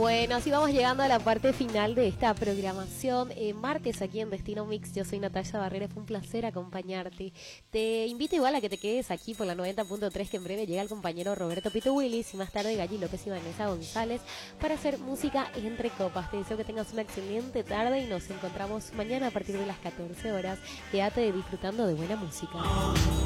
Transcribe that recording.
Bueno, así vamos llegando a la parte final de esta programación. Martes aquí en Destino Mix, yo soy Natalia Barrera, fue un placer acompañarte. Te invito igual a que te quedes aquí por la 90.3, que en breve llega el compañero Roberto Pito Willis y más tarde Galli López y Vanessa González para hacer música entre copas. Te deseo que tengas una excelente tarde y nos encontramos mañana a partir de las 14 horas. Quédate disfrutando de buena música.